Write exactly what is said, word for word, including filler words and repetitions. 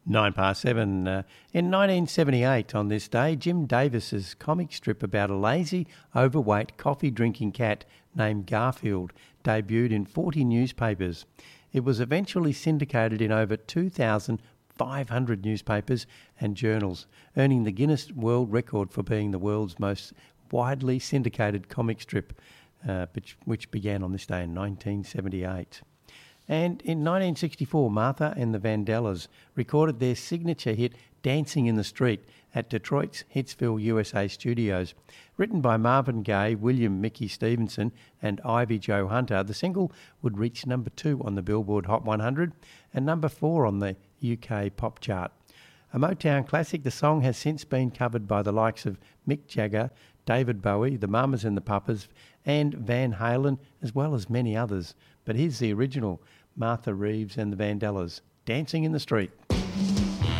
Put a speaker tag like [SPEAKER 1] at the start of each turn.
[SPEAKER 1] Nine past seven. Uh, in nineteen seventy-eight, on this day, Jim Davis's comic strip about a lazy, overweight, coffee-drinking cat named Garfield debuted in forty newspapers. It was eventually syndicated in over two thousand five hundred newspapers and journals, earning the Guinness World Record for being the world's most widely syndicated comic strip, uh, which, which began on this day in nineteen seventy-eight. And in nineteen sixty-four, Martha and the Vandellas recorded their signature hit Dancing in the Street at Detroit's Hitsville, U S A studios. Written by Marvin Gaye, William Mickey Stevenson and Ivy Jo Hunter, the single would reach number two on the Billboard Hot one hundred and number four on the U K pop chart. A Motown classic, the song has since been covered by the likes of Mick Jagger, David Bowie, the Mamas and the Papas and Van Halen, as well as many others. But here's the original, Martha Reeves and the Vandellas, Dancing in the Street.